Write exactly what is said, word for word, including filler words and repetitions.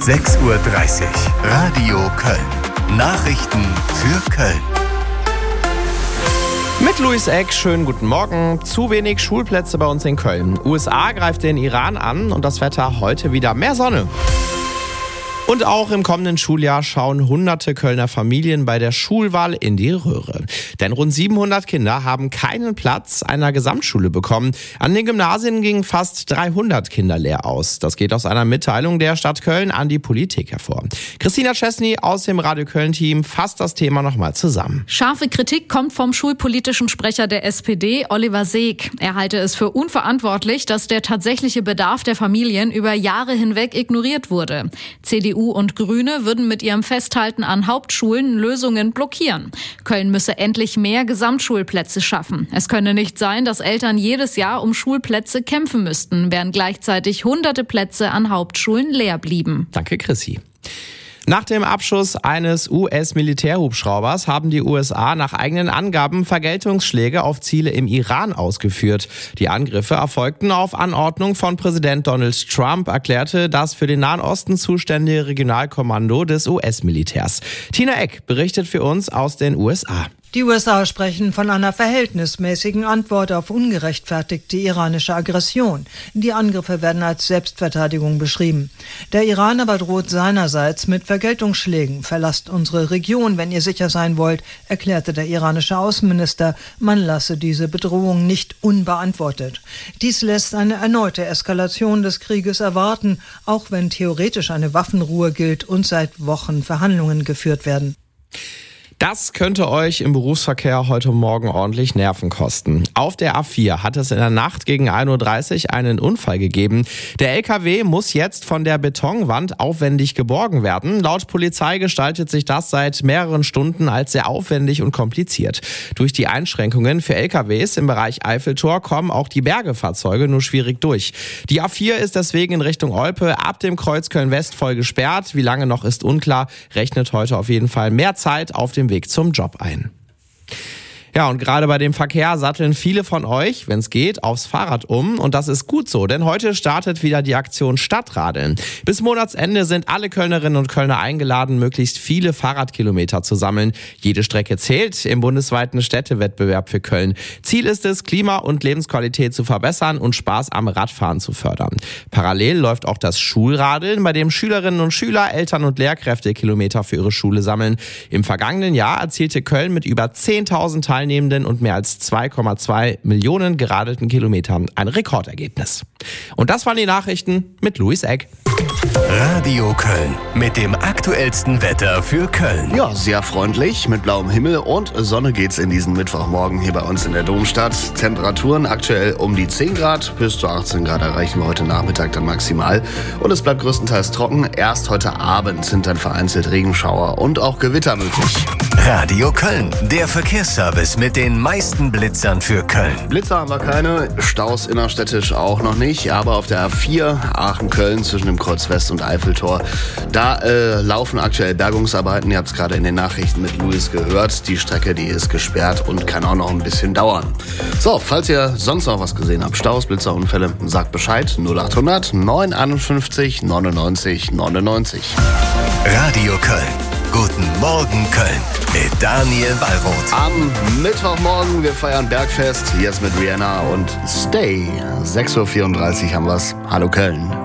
sechs Uhr dreißig. Radio Köln. Nachrichten für Köln. Mit Luis Eck, schönen guten Morgen. Zu wenig Schulplätze bei uns in Köln. U S A greift den Iran an und das Wetter heute wieder mehr Sonne. Und auch im kommenden Schuljahr schauen hunderte Kölner Familien bei der Schulwahl in die Röhre. Denn rund siebenhundert Kinder haben keinen Platz einer Gesamtschule bekommen. An den Gymnasien gingen fast dreihundert Kinder leer aus. Das geht aus einer Mitteilung der Stadt Köln an die Politik hervor. Christina Czesny aus dem Radio Köln-Team fasst das Thema nochmal zusammen. Scharfe Kritik kommt vom schulpolitischen Sprecher der S P D, Oliver Seeg. Er halte es für unverantwortlich, dass der tatsächliche Bedarf der Familien über Jahre hinweg ignoriert wurde. C D U und Grüne würden mit ihrem Festhalten an Hauptschulen Lösungen blockieren. Köln müsse endlich mehr Gesamtschulplätze schaffen. Es könne nicht sein, dass Eltern jedes Jahr um Schulplätze kämpfen müssten, während gleichzeitig hunderte Plätze an Hauptschulen leer blieben. Danke, Chrissy. Nach dem Abschuss eines U S-Militärhubschraubers haben die U S A nach eigenen Angaben Vergeltungsschläge auf Ziele im Iran ausgeführt. Die Angriffe erfolgten auf Anordnung von Präsident Donald Trump, erklärte das für den Nahen Osten zuständige Regionalkommando des U S-Militärs. Tina Eck berichtet für uns aus den U S A. Die U S A sprechen von einer verhältnismäßigen Antwort auf ungerechtfertigte iranische Aggression. Die Angriffe werden als Selbstverteidigung beschrieben. Der Iran aber droht seinerseits mit Vergeltungsschlägen. Verlasst unsere Region, wenn ihr sicher sein wollt, erklärte der iranische Außenminister. Man lasse diese Bedrohung nicht unbeantwortet. Dies lässt eine erneute Eskalation des Krieges erwarten, auch wenn theoretisch eine Waffenruhe gilt und seit Wochen Verhandlungen geführt werden. Das könnte euch im Berufsverkehr heute Morgen ordentlich Nerven kosten. Auf der A vier hat es in der Nacht gegen ein Uhr dreißig einen Unfall gegeben. Der L K W muss jetzt von der Betonwand aufwendig geborgen werden. Laut Polizei gestaltet sich das seit mehreren Stunden als sehr aufwendig und kompliziert. Durch die Einschränkungen für L K Ws im Bereich Eiffeltor kommen auch die Bergefahrzeuge nur schwierig durch. Die A vier ist deswegen in Richtung Olpe ab dem Kreuz Köln-West voll gesperrt. Wie lange noch ist unklar. Rechnet heute auf jeden Fall mehr Zeit auf dem Weg zum Job ein. Ja, und gerade bei dem Verkehr satteln viele von euch, wenn es geht, aufs Fahrrad um. Und das ist gut so, denn heute startet wieder die Aktion Stadtradeln. Bis Monatsende sind alle Kölnerinnen und Kölner eingeladen, möglichst viele Fahrradkilometer zu sammeln. Jede Strecke zählt im bundesweiten Städtewettbewerb für Köln. Ziel ist es, Klima- und Lebensqualität zu verbessern und Spaß am Radfahren zu fördern. Parallel läuft auch das Schulradeln, bei dem Schülerinnen und Schüler, Eltern und Lehrkräfte Kilometer für ihre Schule sammeln. Im vergangenen Jahr erzielte Köln mit über zehntausend Teilnehmern und mehr als zwei Komma zwei Millionen geradelten Kilometern ein Rekordergebnis. Und das waren die Nachrichten mit Luis Eck. Radio Köln mit dem aktuellsten Wetter für Köln. Ja, sehr freundlich mit blauem Himmel und Sonne geht's in diesen Mittwochmorgen hier bei uns in der Domstadt. Temperaturen aktuell um die zehn Grad, bis zu achtzehn Grad erreichen wir heute Nachmittag dann maximal. Und es bleibt größtenteils trocken. Erst heute Abend sind dann vereinzelt Regenschauer und auch Gewitter möglich. Radio Köln, der Verkehrsservice mit den meisten Blitzern für Köln. Blitzer haben wir keine, Staus innerstädtisch auch noch nicht, aber auf der A vier Aachen-Köln zwischen dem Kreuz West und Eiffeltor, da äh, laufen aktuell Bergungsarbeiten. Ihr habt es gerade in den Nachrichten mit Luis gehört. Die Strecke, die ist gesperrt und kann auch noch ein bisschen dauern. So, falls ihr sonst noch was gesehen habt, Staus, Blitzer, Unfälle, sagt Bescheid. null achthundert neun einundfünfzig neunundneunzig neunundneunzig. Radio Köln. Guten Morgen Köln mit Daniel Wallroth. Am Mittwochmorgen, wir feiern Bergfest, jetzt mit Rihanna und Stay. sechs Uhr vierunddreißig haben wir's. Hallo Köln.